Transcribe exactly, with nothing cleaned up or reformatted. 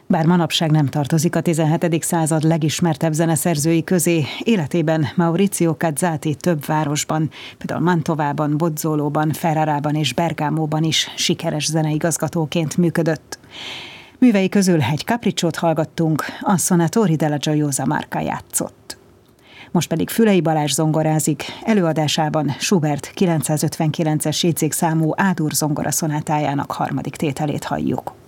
Bár manapság nem tartozik a tizenhetedik század legismertebb zeneszerzői közé, életében Maurizio Casati több városban, például Mantovában, Bozzolóban, Ferrarában és Bergámóban is sikeres zeneigazgatóként működött. Művei közül egy capricciót hallgattunk, a Sonatori della Gioiosa Marca játszott. Most pedig Fülei Balázs zongorázik, előadásában Schubert kilencszázötvenkilences jegyzékszámú A-dur zongora szonátájának harmadik tételét halljuk.